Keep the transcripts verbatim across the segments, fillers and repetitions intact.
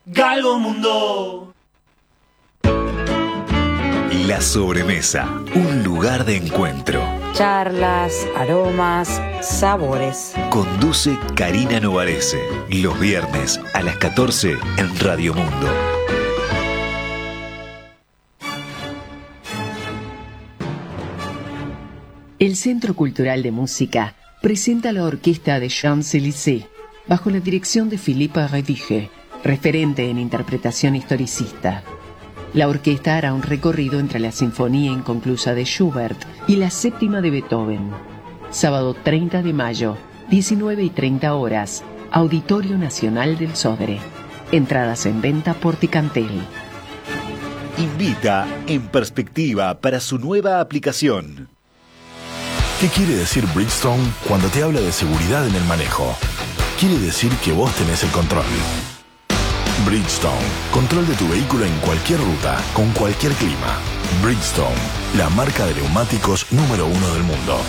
Galgo Mundo. La sobremesa, un lugar de encuentro. Charlas, aromas, sabores. Conduce Karina Novarese, los viernes a las catorce en Radio Mundo. El Centro Cultural de Música presenta la orquesta de Champs-Élysées, bajo la dirección de Philippe Rediger, referente en interpretación historicista. La orquesta hará un recorrido entre la Sinfonía Inconclusa de Schubert y la Séptima de Beethoven. Sábado treinta de mayo, diecinueve y treinta horas, Auditorio Nacional del Sodre. Entradas en venta por Ticantel. Invita En Perspectiva para su nueva aplicación. ¿Qué quiere decir Bridgestone cuando te habla de seguridad en el manejo? Quiere decir que vos tenés el control. Bridgestone, control de tu vehículo en cualquier ruta, con cualquier clima. Bridgestone, la marca de neumáticos número uno del mundo.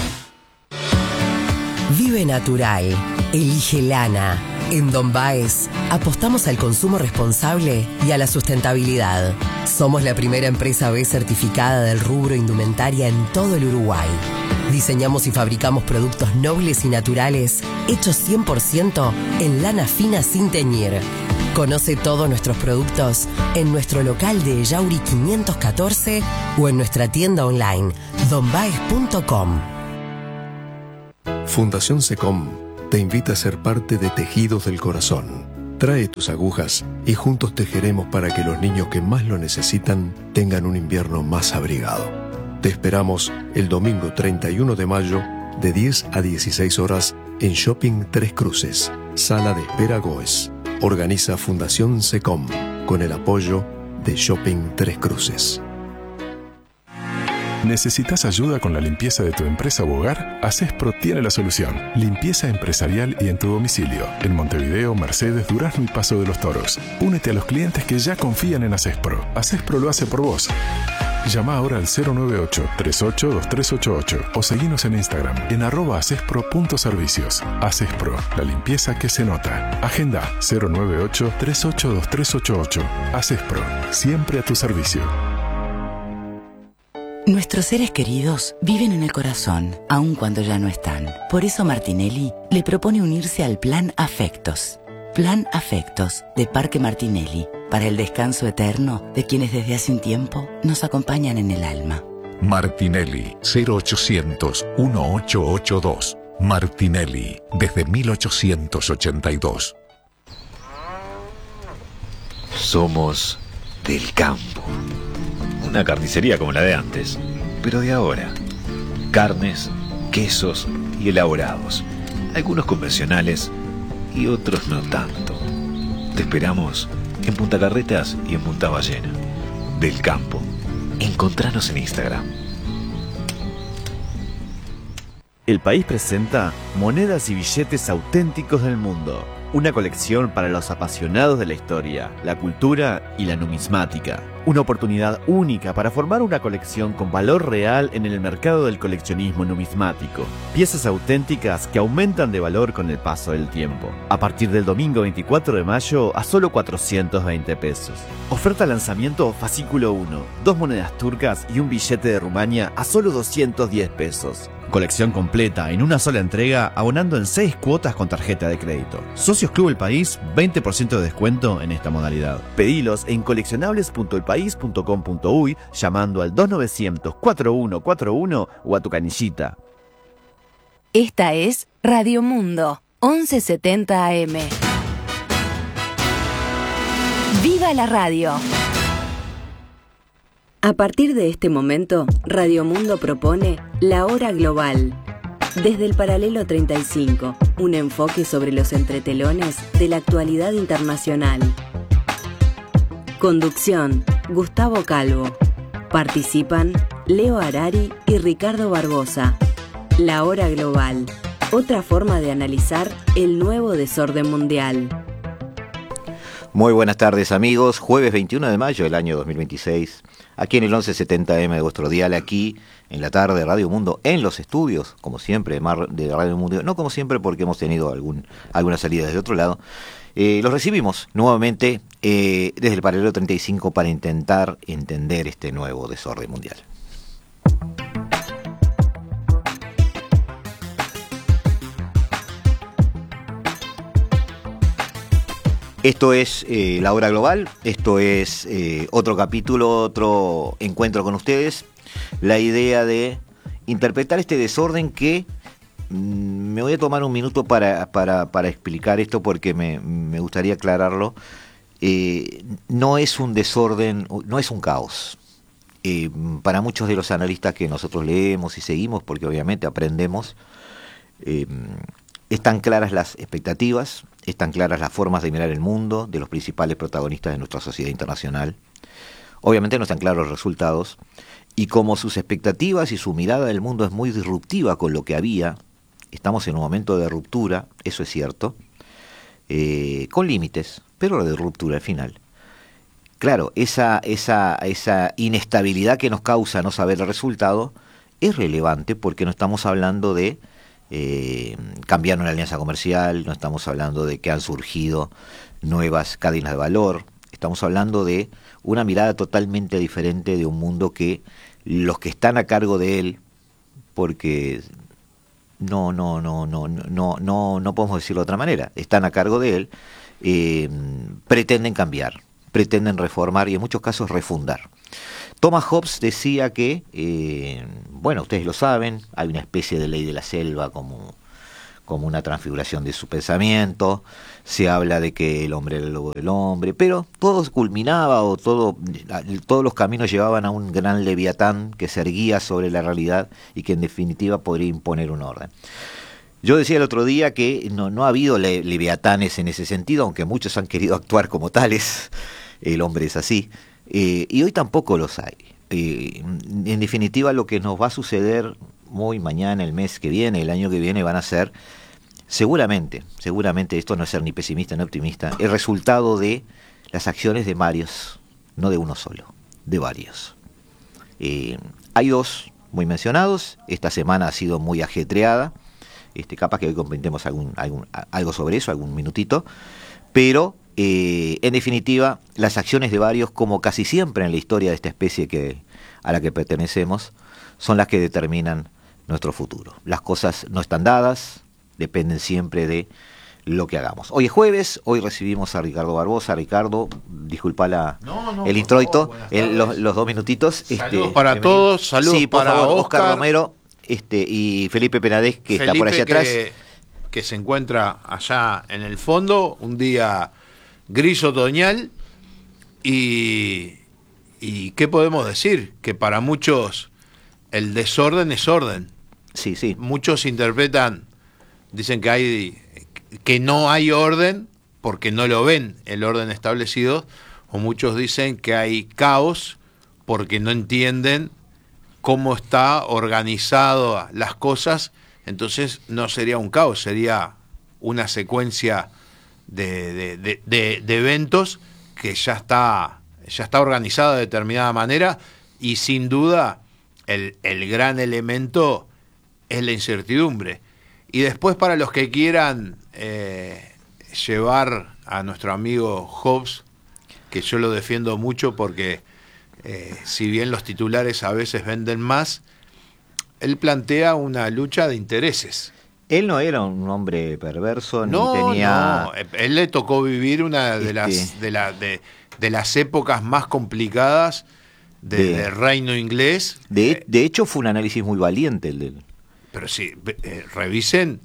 Vive natural, elige lana. En Don Baez apostamos al consumo responsable y a la sustentabilidad. Somos la primera empresa B certificada del rubro indumentaria en todo el Uruguay. Diseñamos y fabricamos productos nobles y naturales, hechos cien por ciento en lana fina sin teñir. Conoce todos nuestros productos en nuestro local de Yauri quinientos catorce o en nuestra tienda online don baez punto com. Fundación SECOM te invita a ser parte de Tejidos del Corazón. Trae tus agujas y juntos tejeremos para que los niños que más lo necesitan tengan un invierno más abrigado. Te esperamos el domingo treinta y uno de mayo de diez a dieciséis horas en Shopping Tres Cruces, Sala de Espera Goes. Organiza Fundación SECOM con el apoyo de Shopping Tres Cruces. ¿Necesitas ayuda con la limpieza de tu empresa u hogar? Acespro tiene la solución. Limpieza empresarial y en tu domicilio. En Montevideo, Mercedes, Durazno y Paso de los Toros. Únete a los clientes que ya confían en Acespro. Acespro lo hace por vos. Llama ahora al cero nueve ocho, tres ocho, dos tres ocho ocho o seguinos en Instagram en arroba acespro punto servicios. Acespro, la limpieza que se nota. Agenda cero nueve ocho, tres ocho, dos tres ocho ocho. Acespro, siempre a tu servicio. Nuestros seres queridos viven en el corazón, aun cuando ya no están. Por eso Martinelli le propone unirse al Plan Afectos. Plan Afectos de Parque Martinelli, para el descanso eterno de quienes desde hace un tiempo nos acompañan en el alma. Martinelli, cero ochocientos, dieciocho ochenta y dos. Martinelli, desde mil ochocientos ochenta y dos. Somos del campo. Una carnicería como la de antes, pero de ahora. Carnes, quesos y elaborados. Algunos convencionales y otros no tanto. Te esperamos en Punta Carretas y en Punta Ballena. Del campo. Encontranos en Instagram. El País presenta Monedas y Billetes Auténticos del Mundo. Una colección para los apasionados de la historia, la cultura y la numismática. Una oportunidad única para formar una colección con valor real en el mercado del coleccionismo numismático. Piezas auténticas que aumentan de valor con el paso del tiempo. A partir del domingo veinticuatro de mayo a solo cuatrocientos veinte pesos. Oferta lanzamiento fascículo uno. Dos monedas turcas y un billete de Rumania a solo doscientos diez pesos. Colección completa en una sola entrega, abonando en seis cuotas con tarjeta de crédito. Socios Club El País, veinte por ciento de descuento en esta modalidad. Pedilos en coleccionables punto el país punto com punto uy llamando al dos novecientos, cuarenta y uno cuarenta y uno o a tu canillita. Esta es Radio Mundo, once setenta A M. ¡Viva la radio! A partir de este momento, Radio Mundo propone La Hora Global. Desde el paralelo treinta y cinco, un enfoque sobre los entretelones de la actualidad internacional. Conducción, Gustavo Calvo. Participan Leo Harari y Ricardo Barbosa. La Hora Global, otra forma de analizar el nuevo desorden mundial. Muy buenas tardes, amigos. Jueves veintiuno de mayo del año dos mil veintiséis. Aquí en el once setenta A M de vuestro dial, aquí en la tarde Radio Mundo, en los estudios, como siempre, de Radio Mundo. No como siempre porque hemos tenido algún, alguna salida desde otro lado. Eh, los recibimos nuevamente eh, desde el paralelo treinta y cinco para intentar entender este nuevo desorden mundial. Esto es eh, La Hora Global, esto es eh, otro capítulo, otro encuentro con ustedes. La idea de interpretar este desorden que mmm, me voy a tomar un minuto para, para, para explicar esto porque me, me gustaría aclararlo. Eh, no es un desorden, no es un caos. Eh, para muchos de los analistas que nosotros leemos y seguimos, porque obviamente aprendemos, eh, están claras las expectativas, están claras las formas de mirar el mundo de los principales protagonistas de nuestra sociedad internacional. Obviamente no están claros los resultados, y como sus expectativas y su mirada del mundo es muy disruptiva con lo que había, estamos en un momento de ruptura, eso es cierto, eh, con límites, pero de ruptura al final. Claro, esa, esa, esa inestabilidad que nos causa no saber el resultado es relevante porque no estamos hablando de Eh, cambiar una alianza comercial, no estamos hablando de que han surgido nuevas cadenas de valor, estamos hablando de una mirada totalmente diferente de un mundo que los que están a cargo de él, porque no, no, no, no, no, no, no podemos decirlo de otra manera, están a cargo de él, eh, pretenden cambiar, pretenden reformar y en muchos casos refundar. Thomas Hobbes decía que, eh, bueno, ustedes lo saben, hay una especie de ley de la selva como, como una transfiguración de su pensamiento, se habla de que el hombre era el lobo del hombre, pero todo culminaba o todo, todos los caminos llevaban a un gran leviatán que se erguía sobre la realidad y que en definitiva podría imponer un orden. Yo decía el otro día que no, no ha habido le, leviatanes en ese sentido, aunque muchos han querido actuar como tales, el hombre es así. Eh, y hoy tampoco los hay. Eh, en definitiva, lo que nos va a suceder hoy, mañana, el mes que viene, el año que viene, van a ser, seguramente, seguramente, esto no es ser ni pesimista ni optimista, el resultado de las acciones de varios, no de uno solo, de varios. Eh, hay dos muy mencionados, esta semana ha sido muy ajetreada, este, capaz que hoy comentemos algún, algún, algo sobre eso, algún minutito, pero Eh, en definitiva, las acciones de varios, como casi siempre en la historia de esta especie que, a la que pertenecemos, son las que determinan nuestro futuro. Las cosas no están dadas, dependen siempre de lo que hagamos. Hoy es jueves, hoy recibimos a Ricardo Barbosa. Ricardo, disculpa la, no, no, el introito, favor, el, los, los dos minutitos. Saludos este, para todos, saludos sí, por para favor, Oscar, Oscar Romero este, y Felipe Penades, que Felipe, está por allá que, atrás. Que se encuentra allá en el fondo, un día gris otoñal, y, y ¿qué podemos decir? Que para muchos el desorden es orden. Sí, sí. Muchos interpretan, dicen que hay que no hay orden porque no lo ven el orden establecido, o muchos dicen que hay caos porque no entienden cómo está organizado las cosas, entonces no sería un caos, sería una secuencia De, de, de, de, de eventos que ya está, ya está organizada de determinada manera, y sin duda el, el gran elemento es la incertidumbre. Y después, para los que quieran eh, llevar a nuestro amigo Hobbes, que yo lo defiendo mucho porque eh, si bien los titulares a veces venden más, él plantea una lucha de intereses. Él no era un hombre perverso, no, ni tenía... No, él le tocó vivir una de este... las de, la, de, de las épocas más complicadas de, de... del reino inglés. De, de hecho, fue un análisis muy valiente el de él. Pero sí, eh, revisen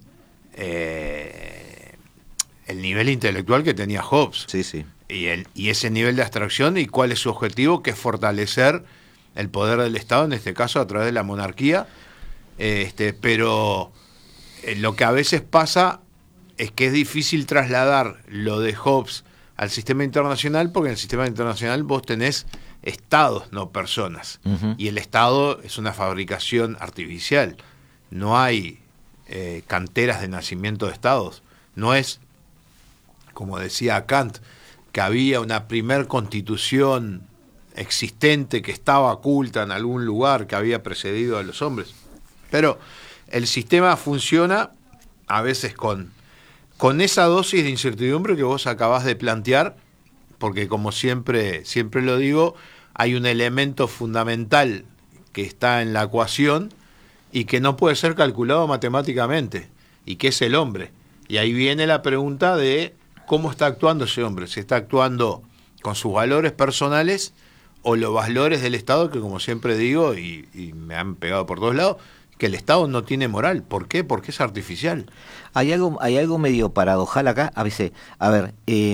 eh, el nivel intelectual que tenía Hobbes. Sí, sí. Y, el, y ese nivel de abstracción, y cuál es su objetivo, que es fortalecer el poder del Estado, en este caso a través de la monarquía. Eh, este, pero... Lo que a veces pasa es que es difícil trasladar lo de Hobbes al sistema internacional, porque en el sistema internacional vos tenés estados, no personas. Uh-huh. Y el Estado es una fabricación artificial. No hay eh, canteras de nacimiento de estados. No es, como decía Kant, que había una primer constitución existente que estaba oculta en algún lugar que había precedido a los hombres. Pero el sistema funciona a veces con, con esa dosis de incertidumbre que vos acabás de plantear, porque como siempre, siempre lo digo, hay un elemento fundamental que está en la ecuación y que no puede ser calculado matemáticamente, y que es el hombre. Y ahí viene la pregunta de cómo está actuando ese hombre, si está actuando con sus valores personales o los valores del Estado, que como siempre digo, y, y me han pegado por todos lados, que el Estado no tiene moral. ¿Por qué? Porque es artificial. Hay algo, hay algo medio paradojal acá. A veces, a ver, eh,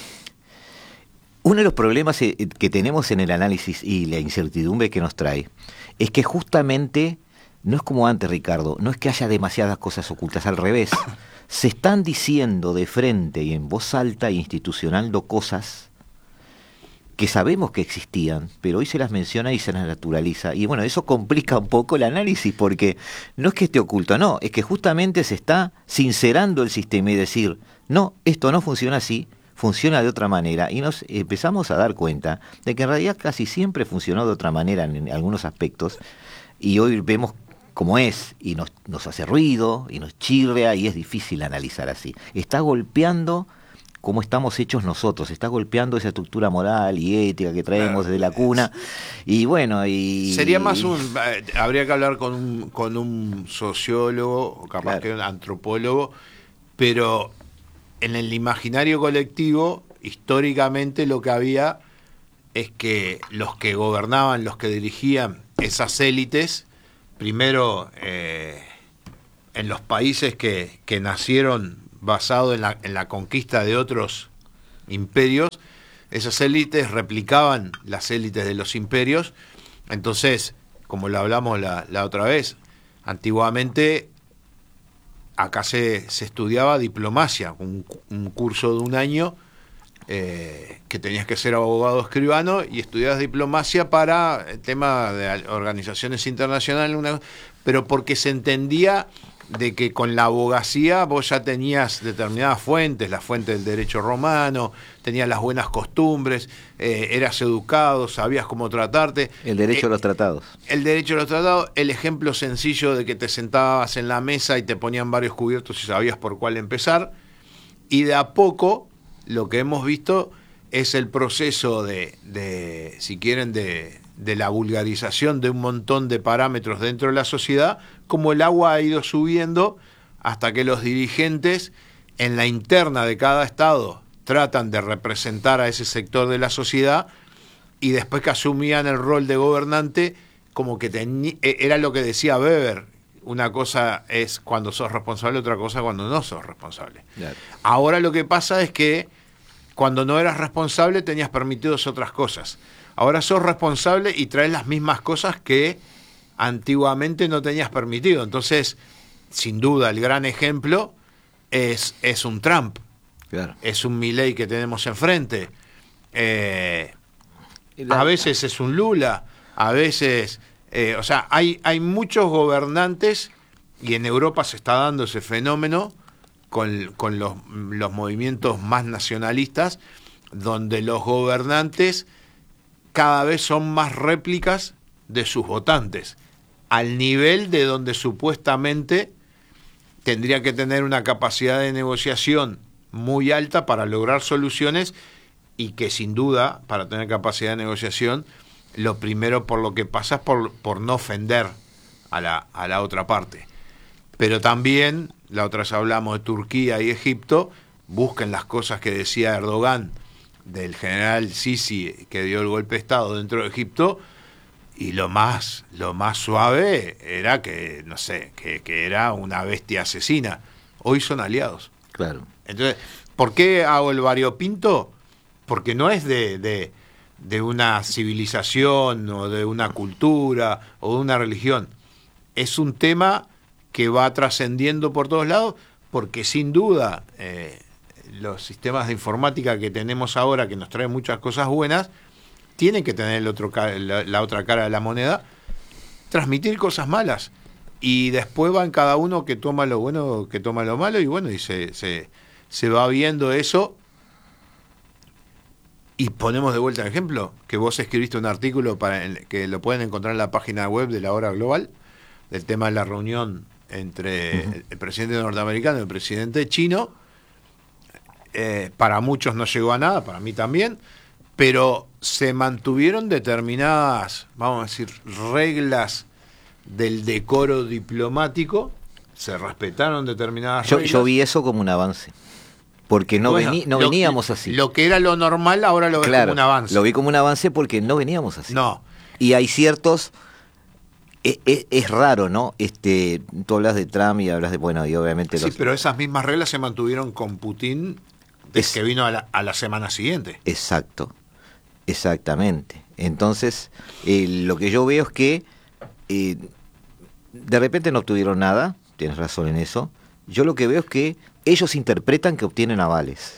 uno de los problemas que tenemos en el análisis y la incertidumbre que nos trae es que justamente no es como antes, Ricardo, no es que haya demasiadas cosas ocultas, al revés. Se están diciendo de frente y en voz alta e institucional cosas que sabemos que existían, pero hoy se las menciona y se las naturaliza. Y bueno, eso complica un poco el análisis, porque no es que esté oculto, no, es que justamente se está sincerando el sistema y decir, no, esto no funciona así, funciona de otra manera, y nos empezamos a dar cuenta de que en realidad casi siempre funcionó de otra manera en, en algunos aspectos, y hoy vemos cómo es, y nos, nos hace ruido, y nos chirrea, y es difícil analizar así. Está golpeando cómo estamos hechos nosotros, está golpeando esa estructura moral y ética que traemos desde la cuna, y bueno, y... Sería más un... Eh, habría que hablar con un, con un sociólogo, o capaz claro. que un antropólogo, pero en el imaginario colectivo, históricamente lo que había es que los que gobernaban, los que dirigían esas élites, primero eh, en los países que, que nacieron basado en la, en la conquista de otros imperios, esas élites replicaban las élites de los imperios. Entonces, como lo hablamos la, la otra vez, antiguamente acá se, se estudiaba diplomacia, un, un curso de un año eh, que tenías que ser abogado escribano y estudiabas diplomacia para el tema de organizaciones internacionales, una, pero porque se entendía de que con la abogacía vos ya tenías determinadas fuentes, la fuente del derecho romano, tenías las buenas costumbres, eh, eras educado, sabías cómo tratarte. El derecho eh, a los tratados. El derecho a los tratados, el ejemplo sencillo de que te sentabas en la mesa y te ponían varios cubiertos y sabías por cuál empezar. Y de a poco lo que hemos visto es el proceso de, de si quieren, de... de la vulgarización de un montón de parámetros dentro de la sociedad, como el agua ha ido subiendo hasta que los dirigentes en la interna de cada estado tratan de representar a ese sector de la sociedad y después que asumían el rol de gobernante, como que tení, era lo que decía Weber, una cosa es cuando sos responsable, otra cosa cuando no sos responsable. Claro. Ahora lo que pasa es que cuando no eras responsable tenías permitidos otras cosas. Ahora sos responsable y traes las mismas cosas que antiguamente no tenías permitido. Entonces, sin duda, el gran ejemplo es, es un Trump. Claro. Es un Milei que tenemos enfrente. Eh, a veces es un Lula, a veces... Eh, o sea, hay, hay muchos gobernantes, y en Europa se está dando ese fenómeno con, con los, los movimientos más nacionalistas, donde los gobernantes cada vez son más réplicas de sus votantes, al nivel de donde supuestamente tendría que tener una capacidad de negociación muy alta para lograr soluciones, y que sin duda, para tener capacidad de negociación, lo primero por lo que pasa es por, por no ofender a la, a la otra parte. Pero también, la otra vez hablamos de Turquía y Egipto, busquen las cosas que decía Erdogan del general Sisi que dio el golpe de Estado dentro de Egipto, y lo más lo más suave era que, no sé, que, que era una bestia asesina. Hoy son aliados. Claro. Entonces, ¿por qué hago el variopinto? Porque no es de, de, de una civilización o de una cultura o de una religión. Es un tema que va trascendiendo por todos lados, porque sin duda eh, los sistemas de informática que tenemos ahora, que nos traen muchas cosas buenas, tienen que tener el otro, la, la otra cara de la moneda, transmitir cosas malas, y después van cada uno que toma lo bueno, que toma lo malo, y bueno, y se, se, se va viendo eso. Y ponemos de vuelta el ejemplo, que vos escribiste un artículo para el, que lo pueden encontrar en la página web de La Hora Global, del tema de la reunión entre uh-huh. el presidente norteamericano y el presidente chino, eh, para muchos no llegó a nada, para mí también, pero se mantuvieron determinadas, vamos a decir, reglas del decoro diplomático, se respetaron determinadas yo, reglas. yo vi eso como un avance, porque no, Bueno, vení, no lo, veníamos así. Lo que era lo normal ahora lo ves claro, como un avance. Lo vi como un avance porque no veníamos así. No. Y hay ciertos... Es, es, es raro, ¿no? Este, tú hablas de Trump y hablas de, bueno, y obviamente... Sí, los... pero esas mismas reglas se mantuvieron con Putin desde es... que vino a la, a la semana siguiente. Exacto, exactamente. Entonces, eh, lo que yo veo es que eh, de repente no obtuvieron nada, tienes razón en eso. Yo lo que veo es que ellos interpretan que obtienen avales.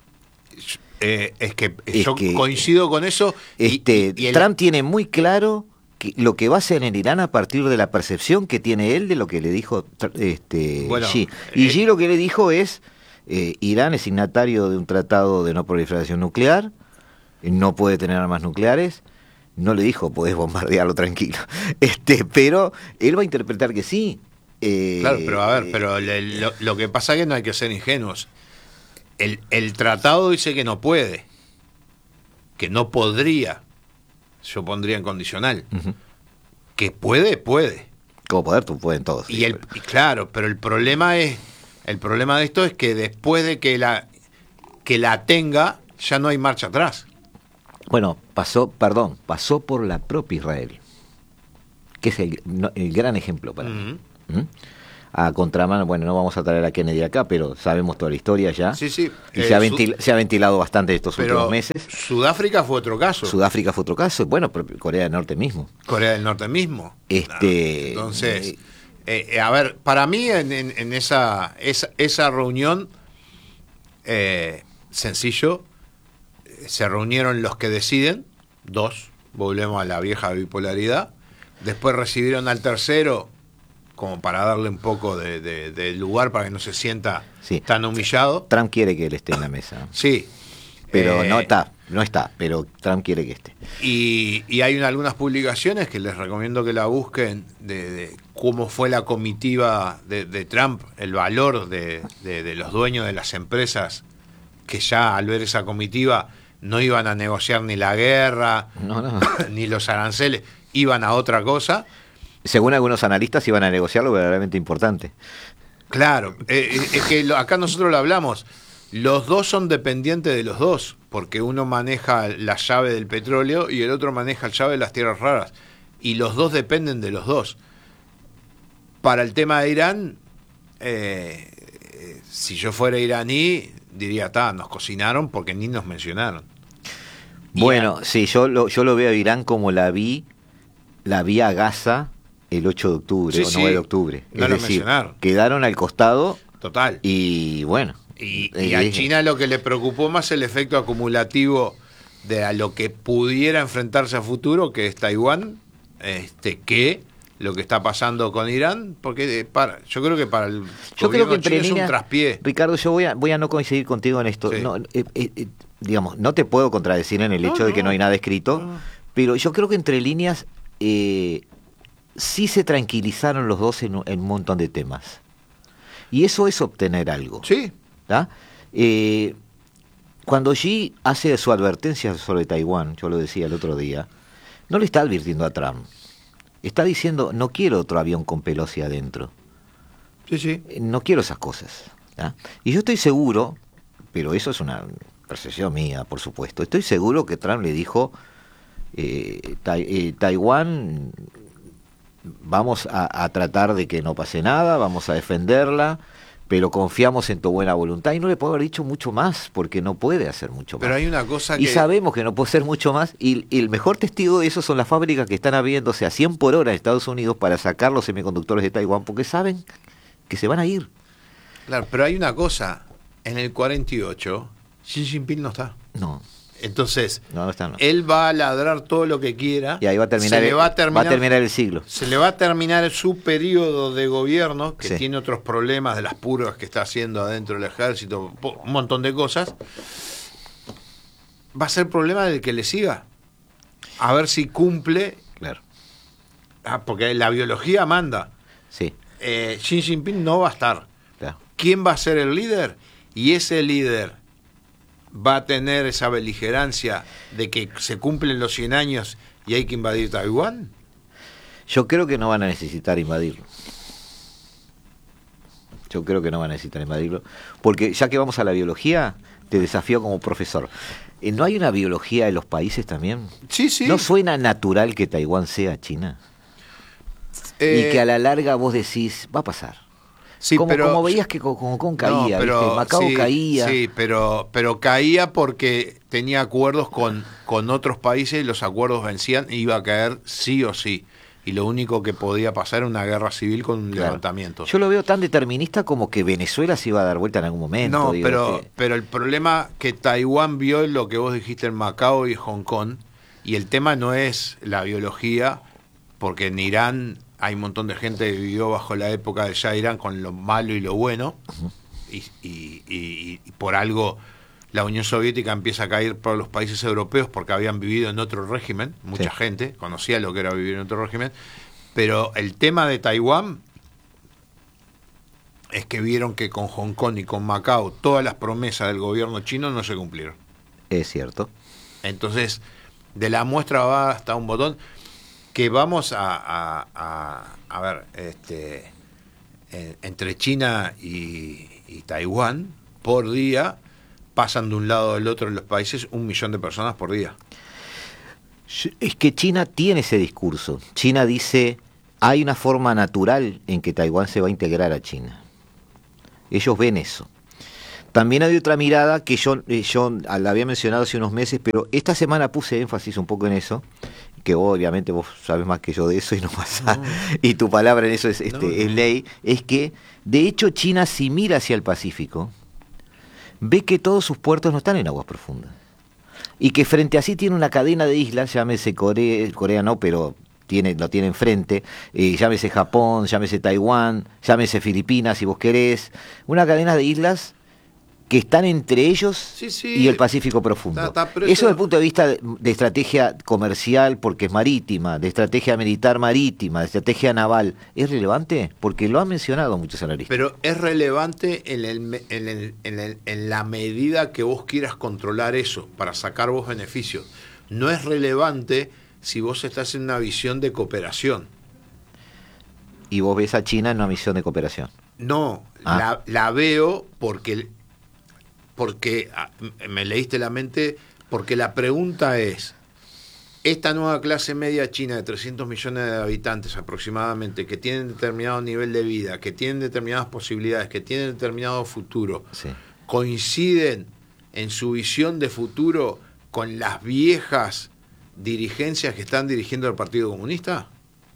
Eh, es que es yo que, coincido con eso. Este, y, y el... Trump tiene muy claro lo que va a hacer en Irán a partir de la percepción que tiene él de lo que le dijo este bueno, Xi. Y eh, Xi lo que le dijo es, eh, Irán es signatario de un tratado de no proliferación nuclear, no puede tener armas nucleares, no le dijo, podés bombardearlo tranquilo, este pero él va a interpretar que sí. Eh, claro, pero a ver, pero le, lo, lo que pasa es que no hay que ser ingenuos. El, el tratado dice que no puede, que no podría. Yo pondría en condicional. Uh-huh. Que puede, puede. Como poder, tú pueden todos. Y el, y claro, pero el problema es, el problema de esto es que después de que la que la tenga, ya no hay marcha atrás. Bueno, pasó, perdón, pasó por la propia Israel, que es el, no, el gran ejemplo para mí. Uh-huh. ¿Mm? A contramano, bueno, no vamos a traer a Kennedy acá, pero sabemos toda la historia ya. Sí, sí. Y eh, se, ha ventil, se ha ventilado bastante estos pero últimos meses. Sudáfrica fue otro caso. Sudáfrica fue otro caso. Bueno, Corea del Norte mismo. Corea del Norte mismo. Este, Entonces, eh, eh, a ver, para mí en, en, en esa, esa, esa reunión, eh, sencillo, se reunieron los que deciden, dos, volvemos a la vieja bipolaridad. Después recibieron al tercero, como para darle un poco de, de, de lugar para que no se sienta sí. tan humillado. Trump quiere que él esté en la mesa. Sí. Pero eh, no está, no está, pero Trump quiere que esté. Y, y hay una, algunas publicaciones que les recomiendo que la busquen de, de cómo fue la comitiva de, de Trump, el valor de, de, de los dueños de las empresas que ya al ver esa comitiva no iban a negociar ni la guerra, no, no. ni los aranceles, iban a otra cosa. Según algunos analistas iban a negociar lo verdaderamente importante. Claro, eh, es que lo, acá nosotros lo hablamos, los dos son dependientes de los dos, porque uno maneja la llave del petróleo y el otro maneja la llave de las tierras raras, y los dos dependen de los dos. Para el tema de Irán, eh, si yo fuera iraní, diría, ta, nos cocinaron porque ni nos mencionaron. Bueno, y, sí, yo lo, yo lo veo a Irán como la vi, la vi a Gaza el ocho de octubre, sí, o nueve de octubre. No es lo decir, mencionaron. Quedaron al costado. Total. Y bueno. Y, y a China lo que le preocupó más el efecto acumulativo de a lo que pudiera enfrentarse a futuro, que es Taiwán, este, que lo que está pasando con Irán, porque para, yo creo que para el yo creo que entre chino líneas, es un traspié. Ricardo, yo voy a, voy a no coincidir contigo en esto. Sí. No, eh, eh, eh, digamos, no te puedo contradecir en el no, hecho no, de que no hay nada escrito, no. Pero yo creo que entre líneas eh, sí se tranquilizaron los dos en, en un montón de temas. Y eso es obtener algo. Sí. Eh, cuando Xi hace su advertencia sobre Taiwán, yo lo decía el otro día, no le está advirtiendo a Trump. Está diciendo, no quiero otro avión con Pelosi adentro. Sí, sí. No quiero esas cosas. ¿tá? Y yo estoy seguro, pero eso es una percepción mía, por supuesto, estoy seguro que Trump le dijo, eh, ta, eh, Taiwán, vamos a, a tratar de que no pase nada, vamos a defenderla, pero confiamos en tu buena voluntad. Y no le puedo haber dicho mucho más, porque no puede hacer mucho más. Pero hay una cosa y que... sabemos que no puede hacer mucho más, y, y el mejor testigo de eso son las fábricas que están abriéndose a cien por hora en Estados Unidos para sacar los semiconductores de Taiwán, porque saben que se van a ir. Claro, pero hay una cosa, en el cuarenta y ocho, Xi Jinping no está. No. Entonces, no, no está, no. él va a ladrar todo lo que quiera. Y ahí va a terminar, se el, le va, a terminar, va a terminar el siglo. Se le va a terminar su periodo de gobierno, que sí. tiene otros problemas de las purgas que está haciendo adentro del ejército, un montón de cosas. Va a ser problema del que le siga. A ver si cumple. Claro. Ah, porque la biología manda. Sí. Eh, Xi Jinping no va a estar. Claro. ¿Quién va a ser el líder? Y ese líder va a tener esa beligerancia de que se cumplen los cien años y hay que invadir Taiwán? Yo creo que no van a necesitar invadirlo. Yo creo que no van a necesitar invadirlo. Porque ya que vamos a la biología, te desafío como profesor. ¿No hay una biología de los países también? Sí, sí. ¿No suena natural que Taiwán sea China? Eh, y que a la larga vos decís, va a pasar. Sí, como, pero, como veías que Hong Kong caía, no, pero, ¿viste? Macao sí, caía. Sí, pero, pero caía porque tenía acuerdos con, con otros países, los acuerdos vencían e iba a caer sí o sí. Y lo único que podía pasar era una guerra civil con un claro. levantamiento. Yo lo veo tan determinista como que Venezuela se iba a dar vuelta en algún momento. No, digo, pero, que... pero el problema que Taiwán vio lo que vos dijiste en Macao y Hong Kong, y el tema no es la biología, porque en Irán hay un montón de gente que vivió bajo la época del Shah de Irán con lo malo y lo bueno, uh-huh. y, y, y, y por algo la Unión Soviética empieza a caer por los países europeos porque habían vivido en otro régimen, mucha sí. gente conocía lo que era vivir en otro régimen, pero el tema de Taiwán es que vieron que con Hong Kong y con Macao todas las promesas del gobierno chino no se cumplieron. Es cierto. Entonces, de la muestra va hasta un botón que vamos a, a, a, a ver, este, en, entre China y, y Taiwán, por día, pasan de un lado al otro en los países un millón de personas por día. Es que China tiene ese discurso. China dice, hay una forma natural en que Taiwán se va a integrar a China. Ellos ven eso. También hay otra mirada que yo, yo la había mencionado hace unos meses, pero esta semana puse énfasis un poco en eso, que vos, obviamente vos sabes más que yo de eso y no pasa, no. y tu palabra en eso es, este, no, no. es ley, es que de hecho China, si mira hacia el Pacífico, ve que todos sus puertos no están en aguas profundas. Y que frente a sí tiene una cadena de islas, llámese Corea, Corea no, pero tiene, lo tiene enfrente, eh, llámese Japón, llámese Taiwán, llámese Filipinas, si vos querés, una cadena de islas que están entre ellos sí, sí. y el Pacífico profundo. Ta, ta, eso desde el punto de vista de, de estrategia comercial, porque es marítima, de estrategia militar marítima, de estrategia naval, ¿es relevante? Porque lo han mencionado muchos analistas. Pero es relevante en, el, en, el, en, el, en la medida que vos quieras controlar eso, para sacar vos beneficios. No es relevante si vos estás en una visión de cooperación. ¿Y vos ves a China en una visión de cooperación? No, ah. la, la veo porque... porque me leíste la mente, porque la pregunta es, esta nueva clase media china de trescientos millones de habitantes aproximadamente, que tienen determinado nivel de vida, que tienen determinadas posibilidades, que tienen determinado futuro, sí. ¿coinciden en su visión de futuro con las viejas dirigencias que están dirigiendo el Partido Comunista?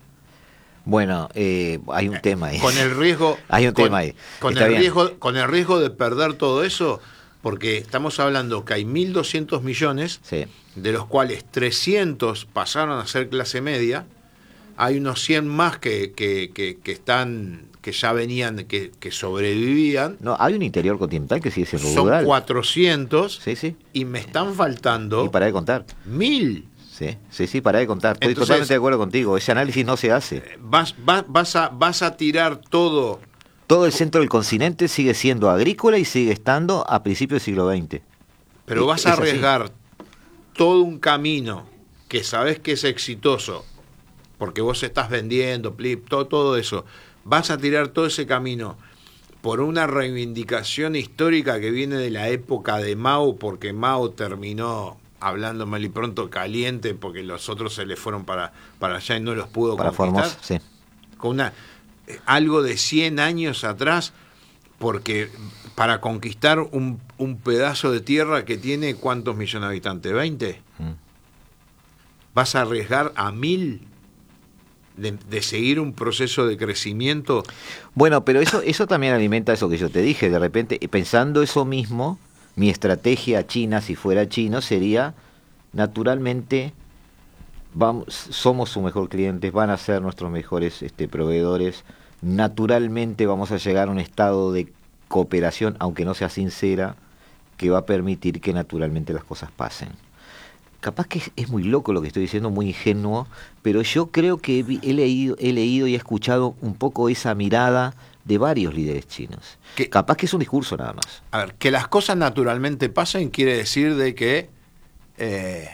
Bueno, eh, hay un tema ahí. Con el riesgo, hay un con, tema ahí. Con el riesgo, con el riesgo de perder todo eso, porque estamos hablando que hay mil doscientos millones, sí. de los cuales trescientos pasaron a ser clase media, hay unos cien más que, que, que, que están, que ya venían, que, que sobrevivían. No, hay un interior continental que sigue siendo son rural. Son cuatrocientos, sí, sí. y me están faltando... Y para de contar. Mil. Sí, sí, sí, para de contar. Estoy Entonces, totalmente de acuerdo contigo. Ese análisis no se hace. Vas, vas, vas, a, vas a tirar todo... Todo el centro del continente sigue siendo agrícola y sigue estando a principios del siglo veinte. Pero vas a arriesgar así. Todo un camino que sabes que es exitoso, porque vos estás vendiendo, plip, todo, todo eso. Vas a tirar todo ese camino por una reivindicación histórica que viene de la época de Mao, porque Mao terminó... hablando mal y pronto caliente porque los otros se le fueron para, para allá y no los pudo para conquistar. Formosa, sí. Con una algo de cien años atrás, porque para conquistar un, un pedazo de tierra que tiene ¿cuántos millones de habitantes? ¿veinte? Mm. ¿Vas a arriesgar a mil de, de seguir un proceso de crecimiento? Bueno, pero eso, eso también alimenta eso que yo te dije, de repente, pensando eso mismo, mi estrategia china, si fuera chino, sería naturalmente, vamos, somos su mejor cliente, van a ser nuestros mejores este, proveedores, naturalmente vamos a llegar a un estado de cooperación, aunque no sea sincera, que va a permitir que naturalmente las cosas pasen. capaz que es, es muy loco lo que estoy diciendo, muy ingenuo, pero yo creo que he, he, leído, he leído y he escuchado un poco esa mirada de varios líderes chinos. Que, capaz que es un discurso nada más. A ver, que las cosas naturalmente pasen quiere decir de que eh,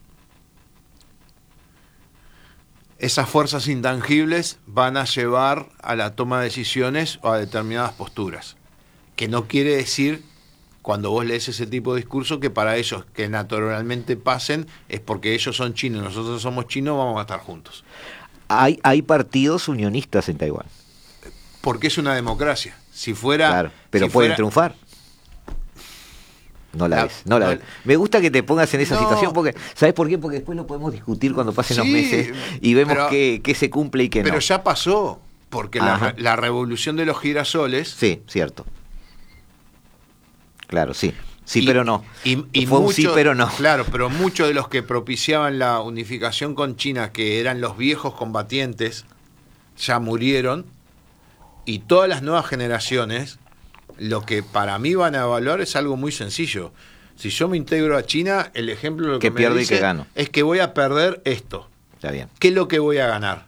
esas fuerzas intangibles van a llevar a la toma de decisiones o a determinadas posturas. Que no quiere decir, cuando vos lees ese tipo de discurso, que para ellos que naturalmente pasen es porque ellos son chinos, nosotros somos chinos, vamos a estar juntos. Hay, hay partidos unionistas en Taiwán. Porque es una democracia. Si fuera... Claro, pero si pueden fuera, triunfar. No la, la ves, no la no, ves. Me gusta que te pongas en esa no, situación porque, ¿sabes por qué? Porque después lo podemos discutir cuando pasen sí, los meses y vemos pero, qué, qué se cumple y qué no. Pero ya pasó, porque la, la revolución de los girasoles... Sí, cierto. Claro, sí. Sí, y, pero no. Y, y Fue mucho, un sí, pero no. Claro, pero muchos de los que propiciaban la unificación con China, que eran los viejos combatientes, ya murieron. Y todas las nuevas generaciones, lo que para mí van a evaluar es algo muy sencillo. Si yo me integro a China, el ejemplo de lo que, que me pierdo dice y que gano. es que voy a perder esto. Está bien. ¿Qué es lo que voy a ganar?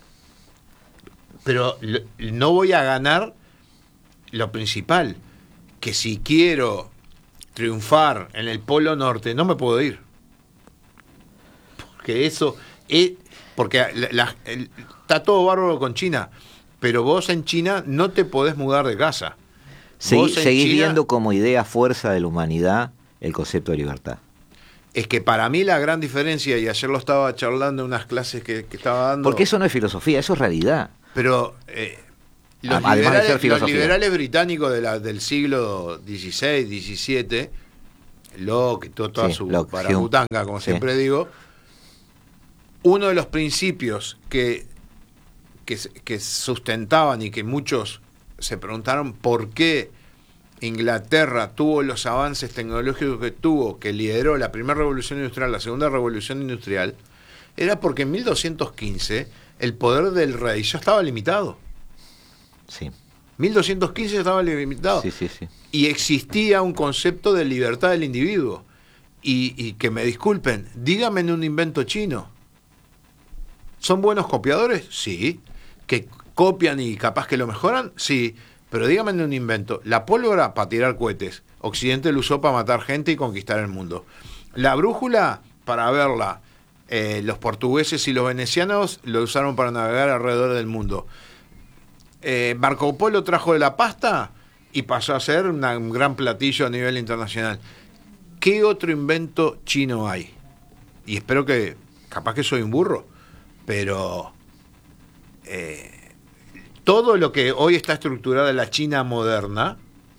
Pero no voy a ganar lo principal, que si quiero triunfar en el Polo Norte, no me puedo ir. Porque eso es... Porque la, la, el, está todo bárbaro con China, pero vos en China no te podés mudar de casa. Segui, seguís China, viendo como idea fuerza de la humanidad el concepto de libertad. Es que para mí la gran diferencia, y ayer lo estaba charlando en unas clases que, que estaba dando... Porque eso no es filosofía, eso es realidad. Pero eh, los, Además liberales, de ser filosofía. los liberales británicos de la, del siglo dieciséis, diecisiete, Locke, todo, toda sí, su Locke, barabutanga, como sí. siempre digo, uno de los principios que, que, que sustentaban y que muchos se preguntaron por qué Inglaterra tuvo los avances tecnológicos que tuvo, que lideró la primera revolución industrial, la segunda revolución industrial, era porque en mil doscientos quince el poder del rey ya estaba limitado. Sí. mil doscientos quince ya estaba limitado. Sí, sí, sí. Y existía un concepto de libertad del individuo. Y, y que me disculpen, díganme en un invento chino. ¿Son buenos copiadores? Sí. ¿Que copian y capaz que lo mejoran? Sí. Pero díganme en un invento. La pólvora para tirar cohetes. Occidente lo usó para matar gente y conquistar el mundo. La brújula para verla. Eh, los portugueses y los venecianos lo usaron para navegar alrededor del mundo. Eh, Marco Polo trajo de la pasta y pasó a ser una, un gran platillo a nivel internacional. ¿Qué otro invento chino hay? Y espero que, capaz que soy un burro, pero eh, todo lo que hoy está estructurada en la China moderna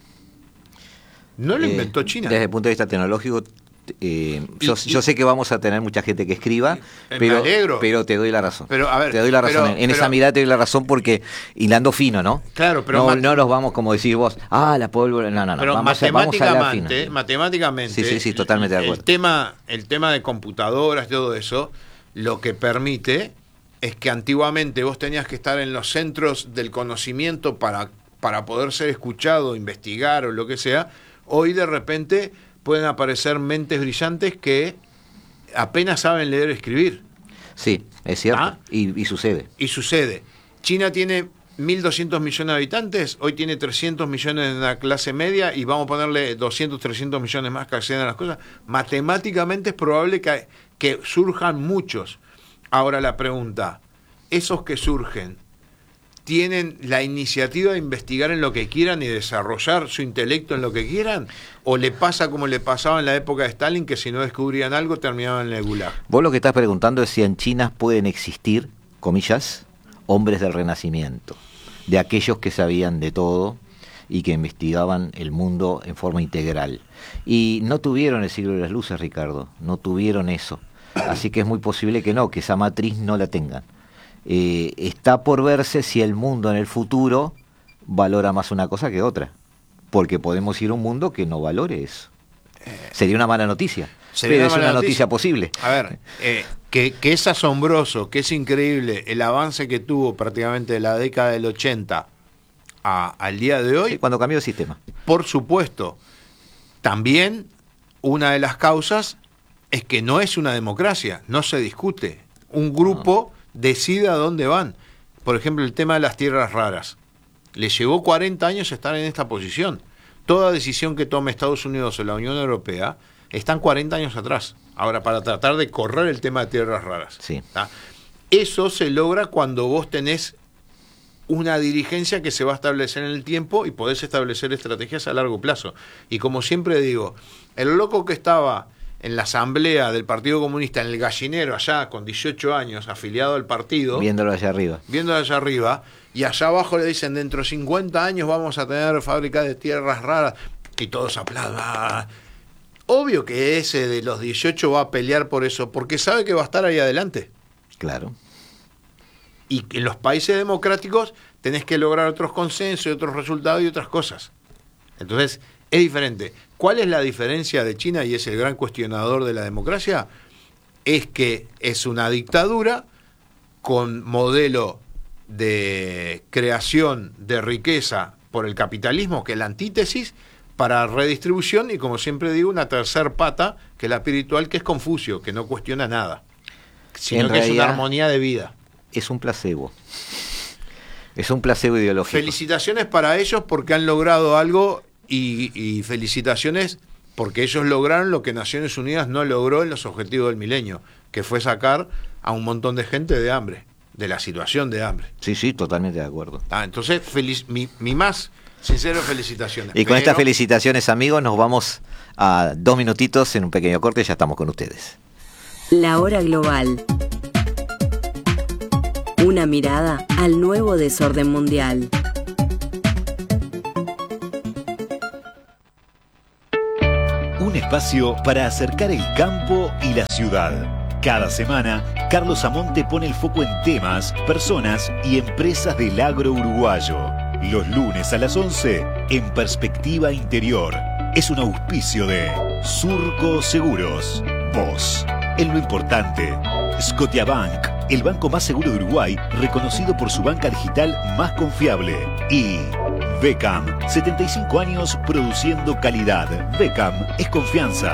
no lo eh, inventó China. Desde el punto de vista tecnológico, eh, yo, y, yo sé que vamos a tener mucha gente que escriba, me pero, alegro. pero te doy la razón. Pero, a ver, te doy la razón. pero, en pero, esa mirada te doy la razón porque hilando fino, ¿no? Claro, pero no, mat- no nos vamos como decís vos, ah, la pólvora, no, no, no. Pero vamos, a, vamos a la fina. matemáticamente, sí, sí, sí, totalmente de acuerdo. El tema, el tema de computadoras, todo eso, lo que permite es que antiguamente vos tenías que estar en los centros del conocimiento para, para poder ser escuchado, investigar o lo que sea. Hoy de repente pueden aparecer mentes brillantes que apenas saben leer y escribir. Sí, es cierto. ¿Ah? Y, y sucede. Y sucede. China tiene mil doscientos millones de habitantes, hoy tiene trescientos millones en la clase media y vamos a ponerle doscientos, trescientos millones más que acceden a las cosas. Matemáticamente es probable que, que surjan muchos. Ahora la pregunta, ¿esos que surgen tienen la iniciativa de investigar en lo que quieran y desarrollar su intelecto en lo que quieran? ¿O le pasa como le pasaba en la época de Stalin, que si no descubrían algo terminaban en el gulag? Vos lo que estás preguntando es si en China pueden existir, comillas, hombres del Renacimiento, de aquellos que sabían de todo y que investigaban el mundo en forma integral. Y no tuvieron el siglo de las luces, Ricardo, no tuvieron eso. Así que es muy posible que no, que esa matriz no la tengan. Eh, está por verse si el mundo en el futuro valora más una cosa que otra, porque podemos ir a un mundo que no valore eso. Sería una mala noticia, pero una es una noticia. noticia posible. A ver, eh, que, que es asombroso, que es increíble el avance que tuvo prácticamente de la década del ochenta a, al día de hoy. Sí, cuando cambió el sistema. Por supuesto, también una de las causas es que no es una democracia, no se discute. Un grupo decide a dónde van. Por ejemplo, el tema de las tierras raras. Le llevó cuarenta años estar en esta posición. Toda decisión que tome Estados Unidos o la Unión Europea están cuarenta años atrás. Ahora, para tratar de correr el tema de tierras raras. Sí. ¿Tá? Eso se logra cuando vos tenés una dirigencia que se va a establecer en el tiempo y podés establecer estrategias a largo plazo. Y como siempre digo, el loco que estaba en la asamblea del Partido Comunista, en el gallinero, allá con dieciocho años, afiliado al partido, viéndolo allá arriba, viéndolo allá arriba, y allá abajo le dicen, dentro de cincuenta años vamos a tener fábrica de tierras raras, y todos aplaudan. Obvio que ese de los dieciocho va a pelear por eso, porque sabe que va a estar ahí adelante. Claro. Y en los países democráticos tenés que lograr otros consensos y otros resultados y otras cosas. Entonces, es diferente. ¿Cuál es la diferencia de China? Y es el gran cuestionador de la democracia. Es que es una dictadura con modelo de creación de riqueza por el capitalismo, que es la antítesis, para redistribución, y como siempre digo, una tercer pata, que es la espiritual, que es Confucio, que no cuestiona nada, sino que es una armonía de vida. Es un placebo. Es un placebo ideológico. Felicitaciones para ellos porque han logrado algo y, y felicitaciones porque ellos lograron lo que Naciones Unidas no logró en los objetivos del milenio, que fue sacar a un montón de gente de hambre, de la situación de hambre. Sí, sí, totalmente de acuerdo. Ah, entonces, feliz, mi, mi más sincero felicitaciones. Y con Pero... estas felicitaciones, amigos, nos vamos a dos minutitos en un pequeño corte y ya estamos con ustedes. La hora global. Una mirada al nuevo desorden mundial. Un espacio para acercar el campo y la ciudad. Cada semana, Carlos Amonte pone el foco en temas, personas y empresas del agro uruguayo. Los lunes a las once, en Perspectiva Interior. Es un auspicio de Surco Seguros. Vos, en lo importante. Scotiabank, el banco más seguro de Uruguay, reconocido por su banca digital más confiable. Y Becam, setenta y cinco años produciendo calidad. Becam es confianza.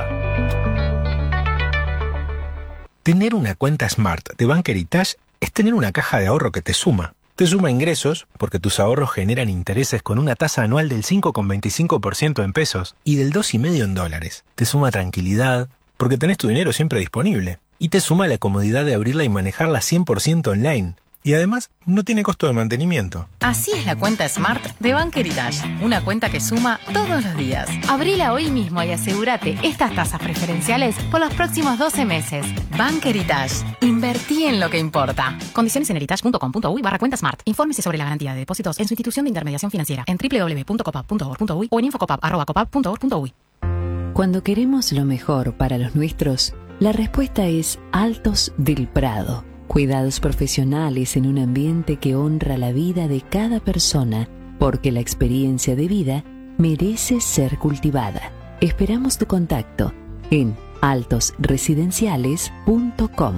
Tener una cuenta Smart de Bank Heritage es tener una caja de ahorro que te suma. Te suma ingresos, porque tus ahorros generan intereses con una tasa anual del cinco coma veinticinco por ciento en pesos y del dos coma cinco por ciento en dólares. Te suma tranquilidad, porque tenés tu dinero siempre disponible. Y te suma la comodidad de abrirla y manejarla cien por ciento online. Y además, no tiene costo de mantenimiento. Así es la cuenta Smart de Bank Heritage. Una cuenta que suma todos los días. Abrila hoy mismo y asegúrate estas tasas preferenciales por los próximos doce meses. Bank Heritage. Invertí en lo que importa. Condiciones en heritage punto com punto uy barra cuenta Smart. Infórmese sobre la garantía de depósitos en su institución de intermediación financiera en doble u doble u doble u punto copap punto org punto uy o en infocopap arroba copap punto org punto uy. Cuando queremos lo mejor para los nuestros, la respuesta es Altos del Prado. Cuidados profesionales en un ambiente que honra la vida de cada persona, porque la experiencia de vida merece ser cultivada. Esperamos tu contacto en altos residenciales punto com.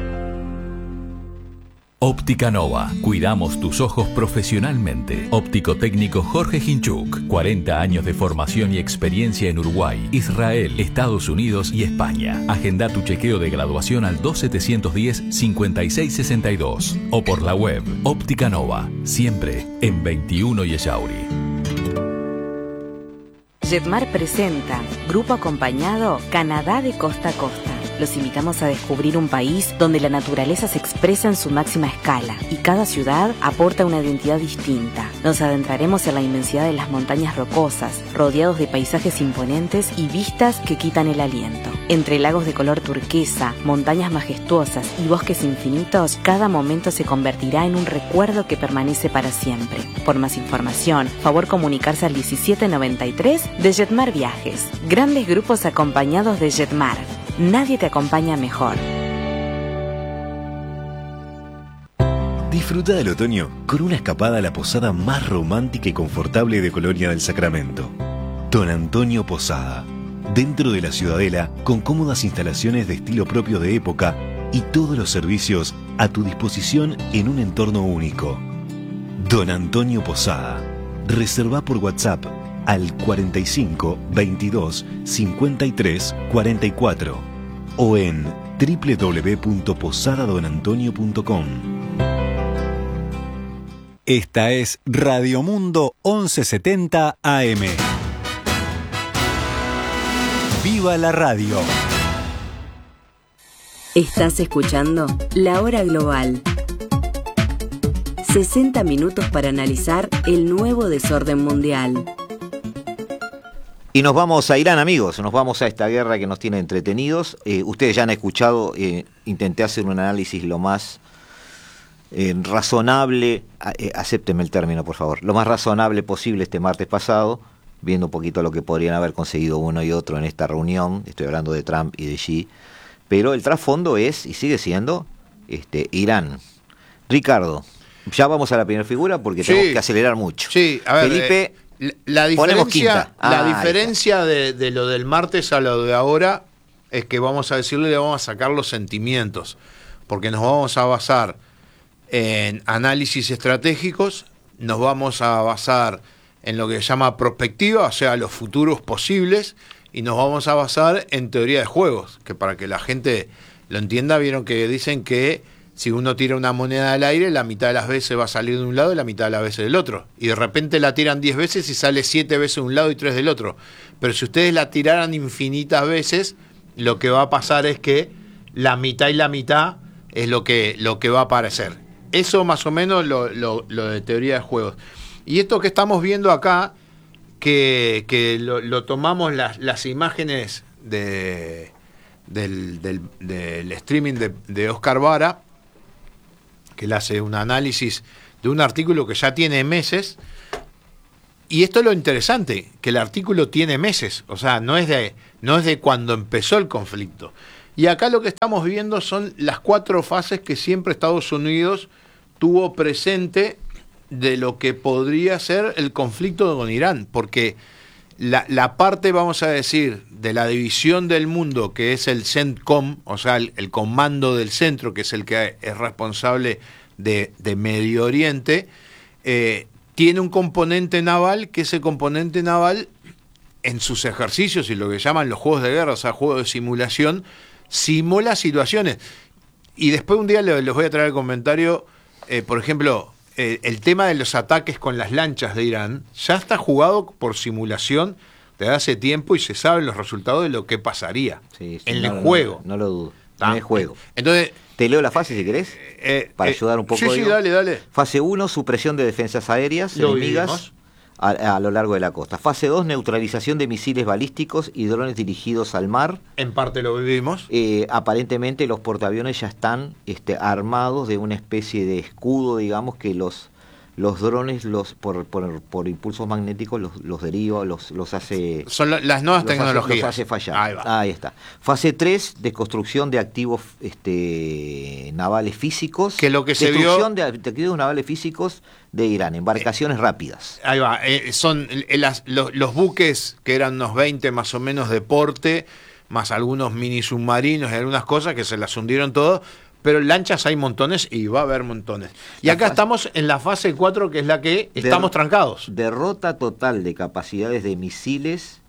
Óptica Nova. Cuidamos tus ojos profesionalmente. Óptico técnico Jorge Hinchuk. cuarenta años de formación y experiencia en Uruguay, Israel, Estados Unidos y España. Agenda tu chequeo de graduación al dos setecientos diez cincuenta y seis sesenta y dos o por la web. Óptica Nova. Siempre en veintiuno y Echauri. Jetmar presenta Grupo Acompañado Canadá de Costa a Costa. Los invitamos a descubrir un país donde la naturaleza se expresa en su máxima escala y cada ciudad aporta una identidad distinta. Nos adentraremos en la inmensidad de las montañas rocosas, rodeados de paisajes imponentes y vistas que quitan el aliento. Entre lagos de color turquesa, montañas majestuosas y bosques infinitos, cada momento se convertirá en un recuerdo que permanece para siempre. Por más información, favor comunicarse al diecisiete noventa y tres de Jetmar Viajes. Grandes grupos acompañados de Jetmar. Nadie te acompaña mejor. Disfruta del otoño con una escapada a la posada más romántica y confortable de Colonia del Sacramento. Don Antonio Posada. Dentro de la Ciudadela, con cómodas instalaciones de estilo propio de época y todos los servicios a tu disposición en un entorno único. Don Antonio Posada. Reserva por WhatsApp al cuarenta y cinco veintidós cincuenta y tres cuarenta y cuatro o en doble u doble u doble u punto posada don antonio punto com. Esta es Radio Mundo once setenta A M. ¡Viva la radio! Estás escuchando La Hora Global. sesenta minutos para analizar el nuevo desorden mundial. Y nos vamos a Irán, amigos, nos vamos a esta guerra que nos tiene entretenidos. Eh, ustedes ya han escuchado, eh, intenté hacer un análisis lo más eh, razonable, eh, acéptenme el término por favor, lo más razonable posible este martes pasado, viendo un poquito lo que podrían haber conseguido uno y otro en esta reunión. Estoy hablando de Trump y de Xi, pero el trasfondo es, y sigue siendo, este, Irán. Ricardo, ya vamos a la primera figura porque sí, tenemos que acelerar mucho. Sí, a ver, Felipe... Eh... La diferencia, ah, la diferencia de, de lo del martes a lo de ahora es que vamos a decirle, le vamos a sacar los sentimientos, porque nos vamos a basar en análisis estratégicos, nos vamos a basar en lo que se llama prospectiva, o sea, los futuros posibles, y nos vamos a basar en teoría de juegos, que para que la gente lo entienda, vieron que dicen que si uno tira una moneda al aire, la mitad de las veces va a salir de un lado y la mitad de las veces del otro. Y de repente la tiran diez veces y sale siete veces de un lado y tres del otro. Pero si ustedes la tiraran infinitas veces, lo que va a pasar es que la mitad y la mitad es lo que, lo que va a aparecer. Eso más o menos lo, lo, lo de teoría de juegos. Y esto que estamos viendo acá, que, que lo, lo tomamos las, las imágenes de, del, del, del streaming de, de Oscar Vara, que él hace un análisis de un artículo que ya tiene meses, y esto es lo interesante, que el artículo tiene meses, o sea, no es de, no es de cuando empezó el conflicto. Y acá lo que estamos viendo son las cuatro fases que siempre Estados Unidos tuvo presente de lo que podría ser el conflicto con Irán, porque la, la parte, vamos a decir, de la división del mundo, que es el CENTCOM, o sea, el, el comando del centro, que es el que es responsable de, de Medio Oriente, eh, tiene un componente naval, que ese componente naval, en sus ejercicios y lo que llaman los juegos de guerra, o sea, juegos de simulación, simula situaciones. Y después un día les, les voy a traer el comentario, eh, por ejemplo, eh, el tema de los ataques con las lanchas de Irán, ya está jugado por simulación desde hace tiempo y se saben los resultados de lo que pasaría sí, sí, en no, el juego. No, no lo dudo. En el juego. Entonces, te leo la fase si querés, eh, para eh, ayudar un poco. Sí, sí, dale, dale. Fase uno, supresión de defensas aéreas lo enemigas a, a lo largo de la costa. Fase dos, neutralización de misiles balísticos y drones dirigidos al mar. En parte lo vivimos. Eh, aparentemente los portaaviones ya están este, armados de una especie de escudo, digamos, que los... Los drones, los por, por, por impulsos magnéticos, los, los deriva, los, los hace... Son la, las nuevas los tecnologías. Hace, los hace fallar. Ahí va. Ahí está. Fase tres, desconstrucción de activos este, navales físicos. Que lo que se vio... Destrucción de activos navales físicos de Irán, embarcaciones eh, rápidas. Ahí va. Eh, son eh, las, los, los buques, que eran unos veinte más o menos de porte, más algunos mini submarinos y algunas cosas que se las hundieron todo. Pero lanchas hay montones y va a haber montones. Y la acá fase, estamos en la fase cuatro, que es la que estamos der, trancados. Derrota total de capacidades de misiles,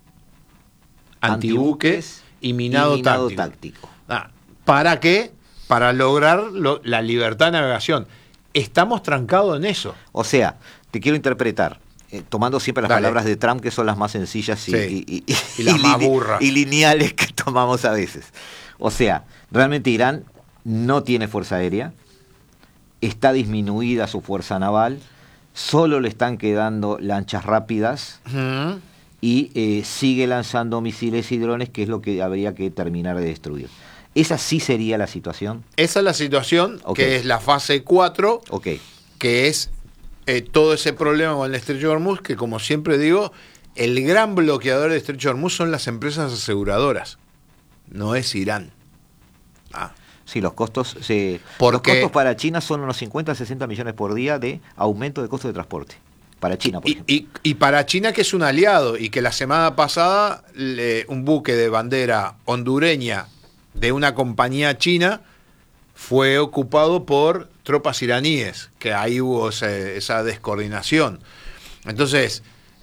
antibuques y minado, y minado táctico. táctico. Ah, ¿para qué? Para lograr lo, la libertad de navegación. Estamos trancados en eso. O sea, te quiero interpretar, eh, tomando siempre las Dale. palabras de Trump, que son las más sencillas y, sí. y, y, y, y las y más line, burras. Y lineales que tomamos a veces. O sea, realmente Irán no tiene fuerza aérea, está disminuida su fuerza naval, solo le están quedando lanchas rápidas uh-huh. y eh, sigue lanzando misiles y drones, que es lo que habría que terminar de destruir. ¿Esa sí sería la situación? Esa es la situación, okay. que es la fase cuatro, okay. que es eh, todo ese problema con el estrecho de Hormuz, que como siempre digo, el gran bloqueador del estrecho de Hormuz son las empresas aseguradoras, no es Irán. Ah. Sí, los costos, sí, Porque, los costos para China son unos cincuenta a sesenta millones por día de aumento de costo de transporte. Para China, por y, ejemplo. Y, y para China, que es un aliado, y que la semana pasada le, un buque de bandera hondureña de una compañía china fue ocupado por tropas iraníes, que ahí hubo ese, esa descoordinación. Entonces,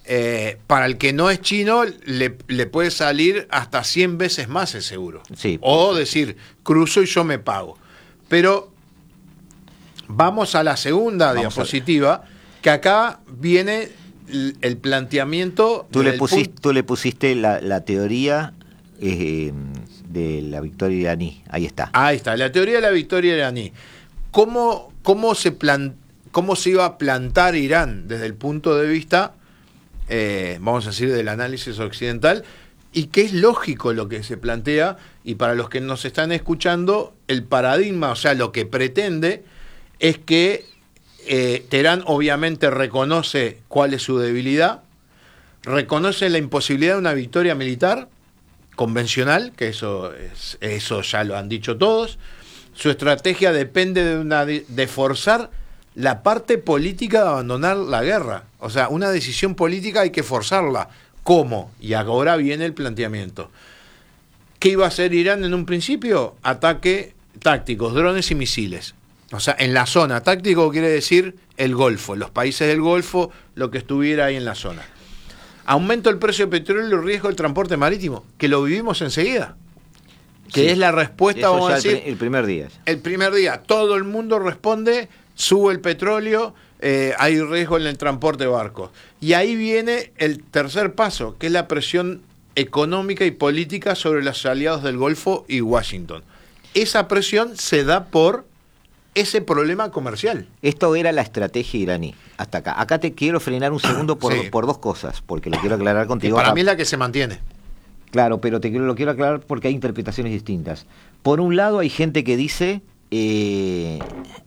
eh, para el que no es chino le, le puede salir hasta cien veces más el seguro. Sí. O decir, cruzo y yo me pago. Pero vamos a la segunda Vamos diapositiva, a... que acá viene el, el planteamiento... Tú le pusiste, punto... tú le pusiste la, la teoría eh, de la victoria iraní. Ahí está. Ahí está, la teoría de la victoria iraní. ¿Cómo, cómo, se, plan, cómo se iba a plantar Irán desde el punto de vista, eh, vamos a decir, del análisis occidental? Y que es lógico lo que se plantea, y para los que nos están escuchando, el paradigma, o sea, lo que pretende es que eh, Teherán obviamente reconoce cuál es su debilidad, reconoce la imposibilidad de una victoria militar convencional, que eso, es, eso ya lo han dicho todos. Su estrategia depende de, una, de forzar la parte política de abandonar la guerra. O sea, una decisión política hay que forzarla. ¿Cómo? Y ahora viene el planteamiento. ¿Qué iba a hacer Irán en un principio? Ataque tácticos, drones y misiles. O sea, en la zona. Táctico quiere decir el Golfo, los países del Golfo, lo que estuviera ahí en la zona. Aumento el precio del petróleo y riesgo del transporte marítimo, que lo vivimos enseguida. Que Sí. es la respuesta, Eso vamos ya a decir... el, el primer día. El primer día, todo el mundo responde, sube el petróleo, eh, hay riesgo en el transporte de barcos. Y ahí viene el tercer paso, que es la presión económica y política sobre los aliados del Golfo y Washington. Esa presión se da por ese problema comercial. Esto era la estrategia iraní. Hasta acá. Acá te quiero frenar un segundo por, Sí. por dos cosas, porque lo quiero aclarar Que contigo. para Acá- mí es la que se mantiene. Claro, pero te quiero, lo quiero aclarar porque hay interpretaciones distintas. Por un lado hay gente que dice, eh,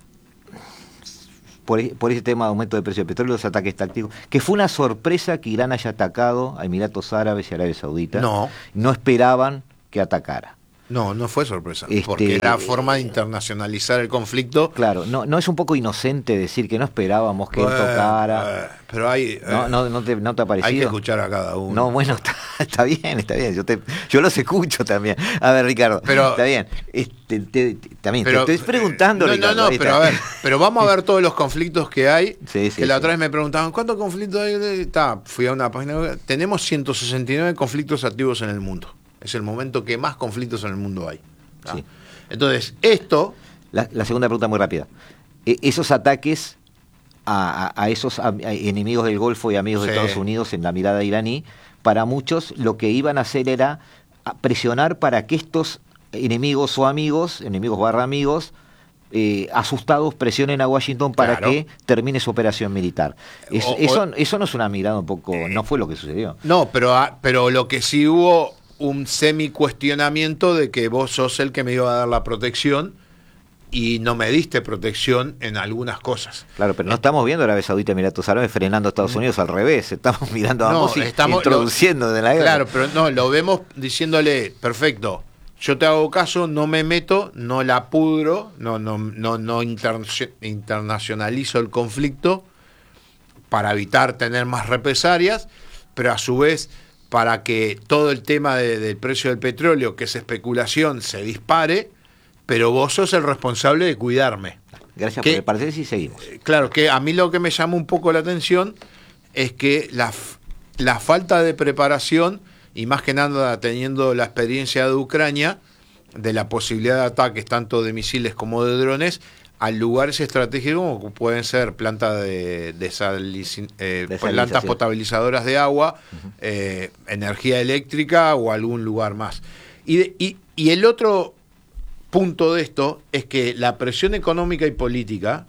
por, e- por ese tema de aumento de precio del petróleo, los ataques tácticos, que fue una sorpresa que Irán haya atacado a Emiratos Árabes y Arabia Saudita. No. No esperaban que atacara. No, no fue sorpresa, Este, porque era forma de internacionalizar el conflicto. Claro, no, no es un poco inocente decir que no esperábamos que él Eh, tocara. eh, pero hay... No, eh, no, no, te, no te ha parecido. Hay que escuchar a cada uno. No, bueno, está, está bien, está bien. Yo, te, yo los escucho también. A ver, Ricardo, Pero- está bien. Este, te- te- también Pero, te estoy preguntando, No, Ricardo. no, no, ahí pero está. a ver, pero vamos a ver todos los conflictos que hay. Sí, sí, que la sí. otra vez me preguntaban, ¿cuántos conflictos hay? Ta, fui a una página web. Tenemos ciento sesenta y nueve conflictos activos en el mundo. Es el momento que más conflictos en el mundo hay. ¿tá? Sí. Entonces, esto... La, la segunda pregunta muy rápida. E- esos ataques a, a- a esos a- a enemigos del Golfo y amigos de Sí. Estados Unidos en la mirada iraní, para muchos lo que iban a hacer era a presionar para que estos enemigos o amigos, enemigos barra amigos, eh, asustados presionen a Washington para Claro. que termine su operación militar. Es- O- o- eso, eso no es una mirada un poco, no fue lo que sucedió. No, pero, ah, pero lo que sí hubo un semi-cuestionamiento de que vos sos el que me iba a dar la protección y no me diste protección en algunas cosas. Claro, pero no estamos viendo a Arabia Saudita y Emiratos Árabes frenando a Estados Unidos, al revés, estamos mirando a No, ambos y estamos- introduciendo de la guerra. Claro, pero no, lo vemos diciéndole, perfecto, yo te hago caso, no me meto, no la pudro, no, no, no, no interna- internacionalizo el conflicto para evitar tener más represalias, pero a su vez, para que todo el tema de- del precio del petróleo, que es especulación, se dispare, pero vos sos el responsable de cuidarme. Gracias ¿Qué? por el parecer y seguimos. Claro, que a mí lo que me llama un poco la atención es que la, f- la falta de preparación, y más que nada teniendo la experiencia de Ucrania, de la posibilidad de ataques tanto de misiles como de drones, a lugares estratégicos como pueden ser plantas de, de salici- eh, Desalinización. plantas potabilizadoras de agua, eh, energía eléctrica o algún lugar más. Y, de- y, y el otro punto de esto es que la presión económica y política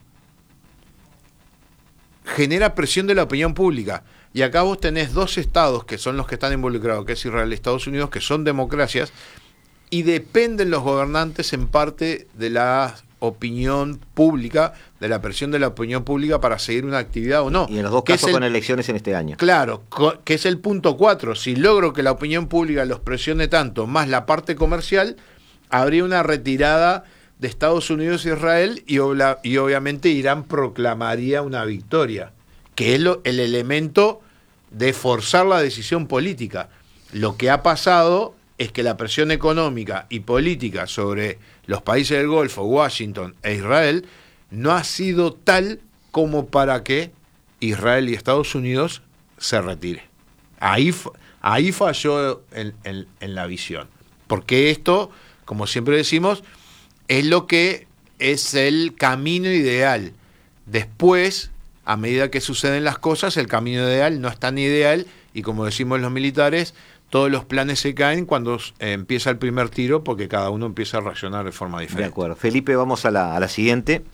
genera presión de la opinión pública. Y acá vos tenés dos estados que son los que están involucrados, que es Israel y Estados Unidos, que son democracias, y dependen los gobernantes en parte de la opinión pública, de la presión de la opinión pública para seguir una actividad o no. Y en los dos Que es casos el- con elecciones en este año. Claro, co- que es el punto cuatro. Si logro que la opinión pública los presione tanto, más la parte comercial, habría una retirada de Estados Unidos e Israel y, obla- y obviamente Irán proclamaría una victoria, que es lo- el elemento de forzar la decisión política. Lo que ha pasado es que la presión económica y política sobre los países del Golfo, Washington e Israel, no ha sido tal como para que Israel y Estados Unidos se retire. Ahí, ahí falló en, en, en la visión. Porque esto, como siempre decimos, es lo que es el camino ideal. Después, a medida que suceden las cosas, el camino ideal no es tan ideal y, como decimos los militares, todos los planes se caen cuando eh, empieza el primer tiro, porque cada uno empieza a reaccionar de forma diferente. De acuerdo. Felipe, vamos a la, a la siguiente.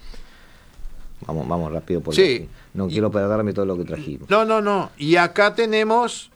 Vamos, vamos rápido porque sí. no quiero perderme todo lo que trajimos. No, no, no. Y acá tenemos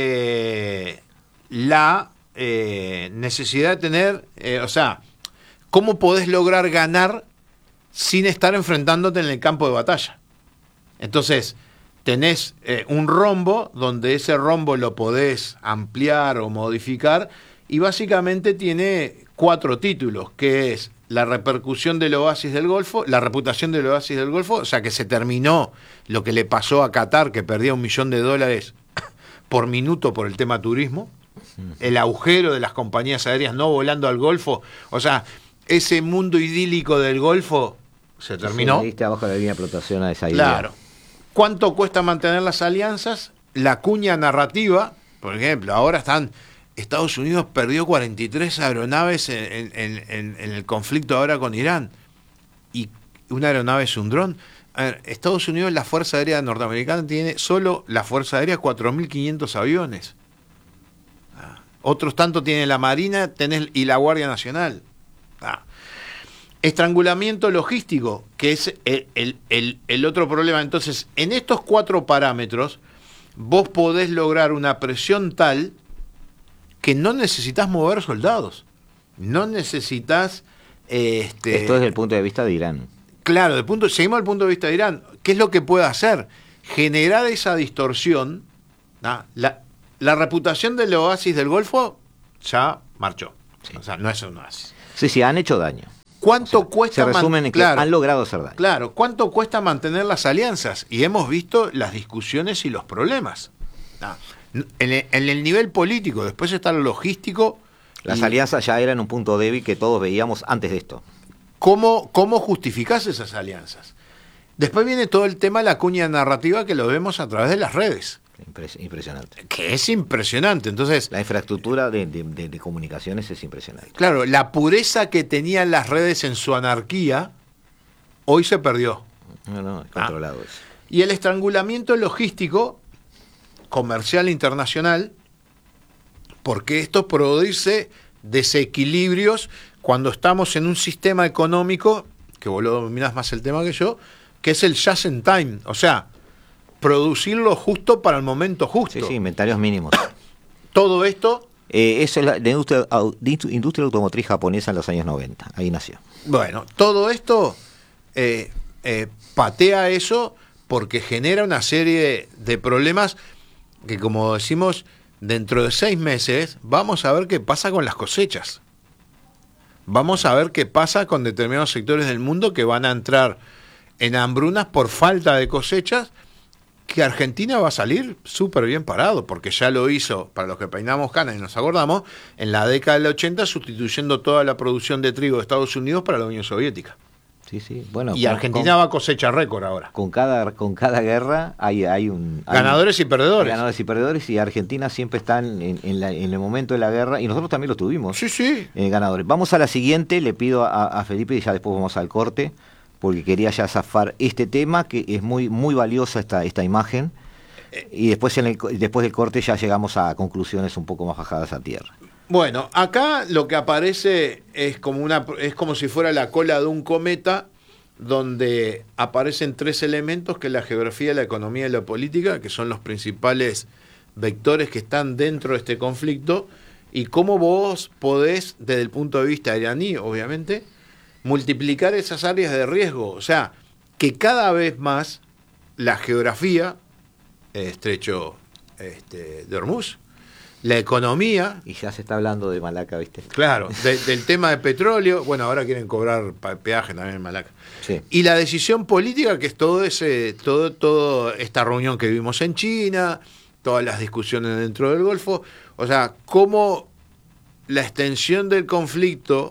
eh, la eh, necesidad de tener, eh, o sea, ¿cómo podés lograr ganar sin estar enfrentándote en el campo de batalla? Entonces, tenés eh, un rombo donde ese rombo lo podés ampliar o modificar y básicamente tiene cuatro títulos, que es la repercusión del oasis del Golfo, la reputación del oasis del Golfo, o sea que se terminó lo que le pasó a Qatar, que perdía un millón de dólares por minuto por el tema turismo, el agujero de las compañías aéreas no volando al Golfo, o sea, ese mundo idílico del Golfo se terminó. Sí, abajo de la línea de flotación a esa idea. Claro. ¿Cuánto cuesta mantener las alianzas? La cuña narrativa, por ejemplo, ahora están... Estados Unidos perdió cuarenta y tres aeronaves en, en, en, en el conflicto ahora con Irán. Y una aeronave es un dron. A ver, Estados Unidos, la Fuerza Aérea Norteamericana, tiene solo la Fuerza Aérea cuatro mil quinientos aviones. Ah. Otros tanto tiene la Marina tenés, y la Guardia Nacional. Ah. Estrangulamiento logístico, que es el, el, el, el otro problema. Entonces, en estos cuatro parámetros, vos podés lograr una presión tal que no necesitas mover soldados, no necesitas... Eh, este, Esto desde el punto de vista de Irán. Claro, de punto, seguimos del punto de vista de Irán. ¿Qué es lo que puede hacer? Generar esa distorsión. ¿no? La, la reputación del oasis del Golfo ya marchó. Sí. O sea, no es un oasis. Sí, sí, han hecho daño. ¿Cuánto o sea, cuesta? Se resumen man- en que claro, han logrado hacer daño. Claro, ¿cuánto cuesta mantener las alianzas? Y hemos visto las discusiones y los problemas. ¿no? En el, en el nivel político, después está lo logístico. Las y alianzas ya eran un punto débil que todos veíamos antes de esto. ¿Cómo, cómo justificás esas alianzas? Después viene todo el tema de la cuña narrativa que lo vemos a través de las redes. Impres- impresionante. Que es impresionante. Entonces, la infraestructura de, de, de, de comunicaciones es impresionante. Claro, la pureza que tenían las redes en su anarquía, hoy se perdió. No, no, es controlado ah. eso. Y el estrangulamiento logístico comercial internacional, porque esto produce desequilibrios cuando estamos en un sistema económico, que vos lo dominás más el tema que yo, que es el just in time, o sea, producirlo justo para el momento justo. Sí, sí, inventarios mínimos. Todo esto... Eh, eso es la de industria, de industria automotriz japonesa en los años noventa, ahí nació. Bueno, todo esto eh, eh, patea eso porque genera una serie de problemas que, como decimos, dentro de seis meses vamos a ver qué pasa con las cosechas. Vamos a ver qué pasa con determinados sectores del mundo que van a entrar en hambrunas por falta de cosechas, que Argentina va a salir súper bien parado, porque ya lo hizo, para los que peinamos canas y nos acordamos, en la década del ochenta, sustituyendo toda la producción de trigo de Estados Unidos para la Unión Soviética. Sí, sí. Bueno, y con, Argentina con, va a cosecha récord ahora. Con cada, con cada guerra hay, hay un... Hay ganadores y perdedores. Ganadores y perdedores, y Argentina siempre está en, en, la, en el momento de la guerra, y nosotros también lo tuvimos. Sí, sí. Eh, ganadores. Vamos a la siguiente, le pido a, a Felipe, y ya después vamos al corte, porque quería ya zafar este tema, que es muy, muy valiosa esta, esta imagen, y después, en el, después del corte ya llegamos a conclusiones un poco más bajadas a tierra. Bueno, acá lo que aparece es como, una, es como si fuera la cola de un cometa, donde aparecen tres elementos, que es la geografía, la economía y la política, que son los principales vectores que están dentro de este conflicto, y cómo vos podés, desde el punto de vista iraní, obviamente, multiplicar esas áreas de riesgo. O sea, que cada vez más la geografía, eh, estrecho este, de Hormuz, la economía... Y ya se está hablando de Malaca, ¿viste? Claro, de, del tema de petróleo, bueno, ahora quieren cobrar peaje también en Malaca. Sí. Y la decisión política, que es todo ese, todo, todo esta reunión que vimos en China, todas las discusiones dentro del Golfo, o sea, cómo la extensión del conflicto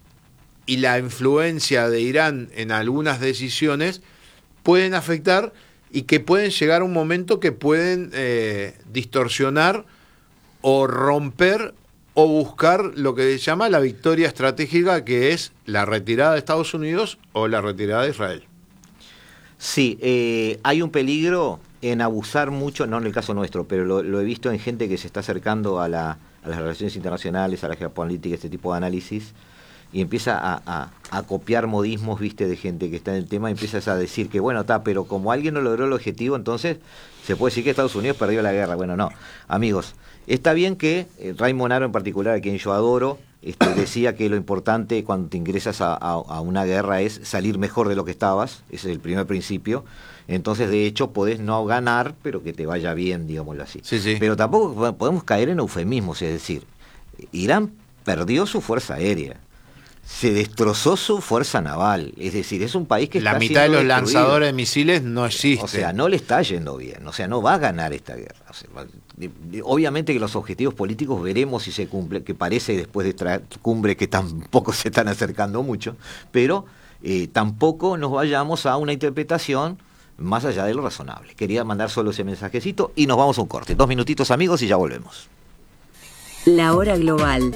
y la influencia de Irán en algunas decisiones pueden afectar y que pueden llegar a un momento que pueden eh, distorsionar o romper o buscar lo que se llama la victoria estratégica, que es la retirada de Estados Unidos o la retirada de Israel. Sí, eh, hay un peligro en abusar mucho, no en el caso nuestro, pero lo, lo he visto en gente que se está acercando a, la, a las relaciones internacionales, a la geopolítica, este tipo de análisis, y empieza a, a, a copiar modismos, viste, de gente que está en el tema, y empiezas a decir que, bueno, está, pero como alguien no logró el objetivo, entonces se puede decir que Estados Unidos perdió la guerra. Bueno, no, amigos, está bien que eh, Raymond Aron en particular, a quien yo adoro, este, decía que lo importante cuando te ingresas a, a, a una guerra es salir mejor de lo que estabas, ese es el primer principio. Entonces, de hecho, podés no ganar, pero que te vaya bien, digámoslo así. Sí, sí. Pero tampoco podemos caer en eufemismos, es decir, Irán perdió su fuerza aérea, se destrozó su fuerza naval, es decir, es un país que la está mitad de los destruido. Lanzadores de misiles no existe. O sea, no le está yendo bien, o sea, no va a ganar esta guerra. O sea, obviamente que los objetivos políticos veremos si se cumplen, que parece después de esta cumbre que tampoco se están acercando mucho, pero eh, tampoco nos vayamos a una interpretación más allá de lo razonable. Quería mandar solo ese mensajecito y nos vamos a un corte. Dos minutitos, amigos, y ya volvemos. La hora global.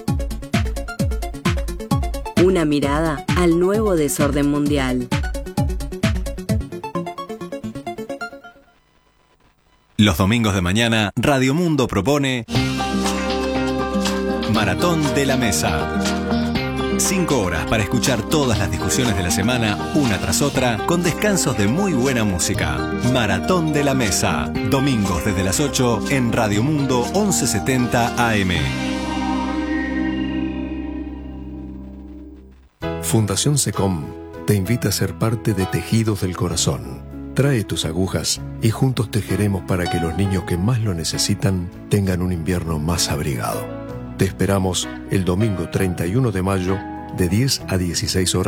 Una mirada al nuevo desorden mundial. Los domingos de mañana, Radio Mundo propone Maratón de la Mesa. Cinco horas para escuchar todas las discusiones de la semana, una tras otra, con descansos de muy buena música. Maratón de la Mesa. Domingos desde las ocho en Radio Mundo once setenta A M. Fundación SECOM te invita a ser parte de Tejidos del Corazón. Trae tus agujas y juntos tejeremos para que los niños que más lo necesitan tengan un invierno más abrigado. Te esperamos el domingo treinta y uno de mayo de diez a dieciséis horas.